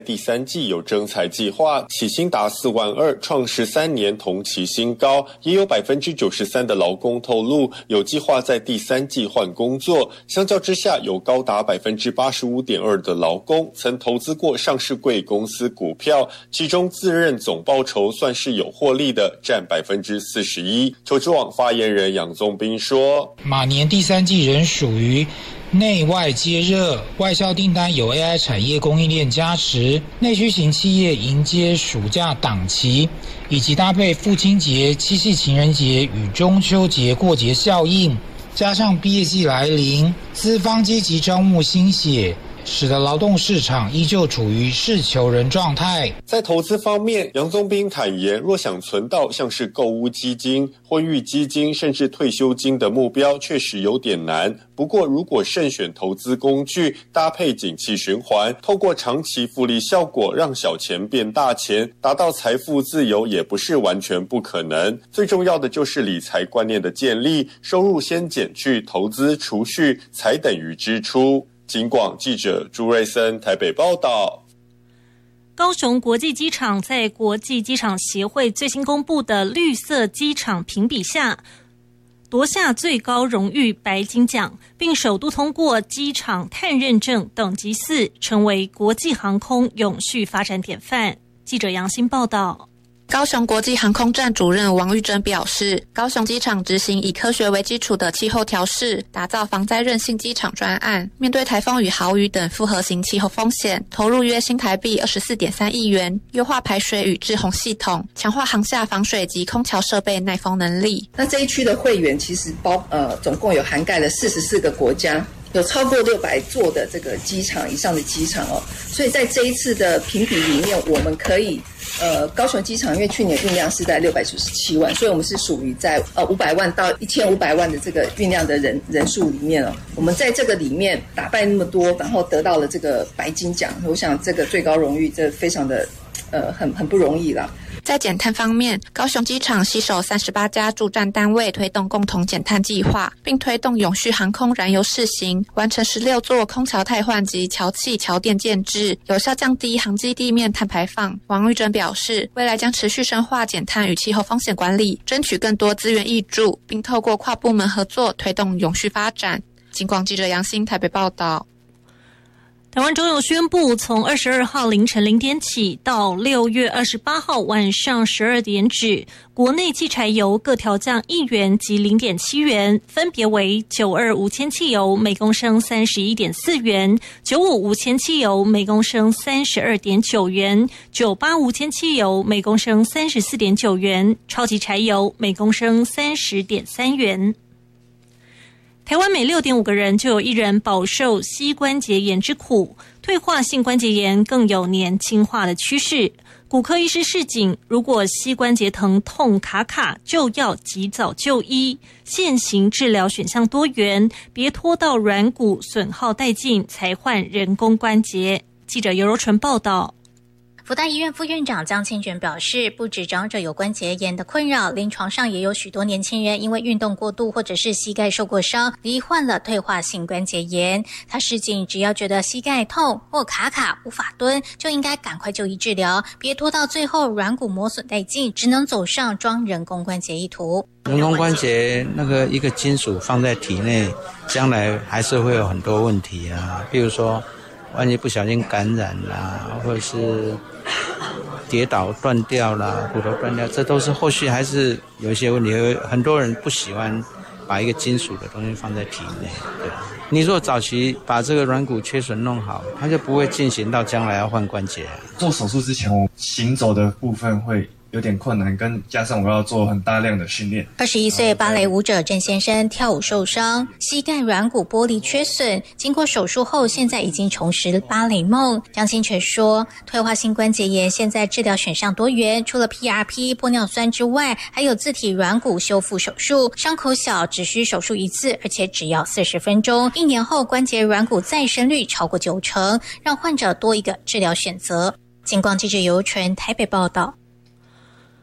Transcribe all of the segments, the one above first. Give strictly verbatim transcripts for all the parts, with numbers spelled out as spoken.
第三季有征才计划，起薪达四万二，创十三年同期新高。也有百分之九十三的劳工透露有计划在第三季换工作。相较之下，有高达百分之八十五点二的劳工曾投资过上市贵公司股票，其中自认总报酬算是有获利的，占百分之四十一。求职网发言人杨宗斌说：“ 马年第三季仍属于内外皆热，外销订单有 A I 产业供应链加持，内需型企业迎接暑假档期，以及搭配父亲节、七夕情人节与中秋节过节效应，加上毕业季来临，资方积极招募新血，使得劳动市场依旧处于是求人状态。” 在投资方面，杨宗斌坦言，若想存到像是购屋基金、婚育基金甚至退休金的目标，确实有点难。不过如果慎选投资工具，搭配景气循环，透过长期复利效果让小钱变大钱，达到财富自由也不是完全不可能。最重要的就是理财观念的建立，收入先减去投资储蓄，才等于支出。警广记者朱瑞森台北报道。 高雄国际机场在国际机场协会最新公布的绿色机场评比下，夺下最高荣誉白金奖，并首度通过机场碳认证等级四，成为国际航空永续发展典范。记者杨欣报道。 高雄国际航空站主任王玉珍表示，高雄机场执行以科学为基础的气候调试，打造防灾韧性机场专案，面对台风与豪雨等复合型气候风险，投入约新台币 二十四点三亿元，优化排水与滞洪系统，强化航下防水及空桥设备耐风能力。 那这一区的会员其实包呃总共有涵盖了四十四个国家，有超过六百座的这个机场以上的机场哦，所以在这一次的评比里面，我们可以呃高雄机场因为去年运量是在六百九十七万，所以我们是属于在呃五百万到一千五百万的这个运量的人人数里面哦，我们在这个里面打败那么多，然后得到了这个白金奖，我想这个最高荣誉这非常的呃很很不容易啦。 在减碳方面，高雄机场携手三十八家驻站单位推动共同减碳计划，并推动永续航空燃油试行，完成十六座空桥汰换及桥气桥电建制，有效降低航机地面碳排放。王玉珍表示，未来将持续深化减碳与气候风险管理，争取更多资源挹注，并透过跨部门合作推动永续发展。警广记者杨欣台北报道。 台湾中油宣布，从二十二号凌晨零点起到六月二十八号晚上十二点止，国内汽柴油各调降一元及零点七元，分别为九二无铅汽油每公升三十一点四元，九五无铅汽油每公升三十二点九元，九八无铅汽油每公升三十四点九元，超级柴油每公升三十点三元。台湾每 六点五 个人就有一人饱受膝关节炎之苦，退化性关节炎更有年轻化的趋势。骨科医师示警，如果膝关节疼痛卡卡，就要及早就医。现行治疗选项多元，别拖到软骨损耗殆尽才换人工关节。记者尤柔纯报道。 福大医院副院长江清泉表示，不止长者有关节炎的困扰，临床上也有许多年轻人因为运动过度或者是膝盖受过伤，罹患了退化性关节炎。他示警，只要觉得膝盖痛或卡卡无法蹲，就应该赶快就医治疗，别拖到最后软骨磨损殆尽，只能走上装人工关节一途。 人工关节那个一个金属放在体内，将来还是会有很多问题啊，比如说万一不小心感染啦，或者是跌倒断掉啦，骨头断掉，这都是后续还是有一些问题。很多人不喜欢把一个金属的东西放在体内。对，你如果早期把这个软骨缺损弄好，它就不会进行到将来要换关节。 做手术之前，我行走的部分会有点困难，跟加上我要做很大量的训练。 二十一岁芭蕾舞者郑先生跳舞受伤，膝盖软骨剥离缺损，经过手术后，现在已经重拾芭蕾梦。江清泉说，退化性关节炎现在治疗选项多元，除了 P R P 玻尿酸之外，还有自体软骨修复手术，伤口小，只需手术一次，而且只要四十分钟。一年后关节软骨再生率超过九成，让患者多一个治疗选择。警广记者尤纯台北报道。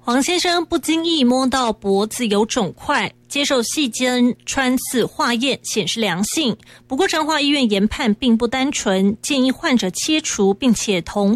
黄先生不经意摸到脖子有肿块，接受细针穿刺化验显示良性，不过彰化医院研判并不单纯，建议患者切除并且同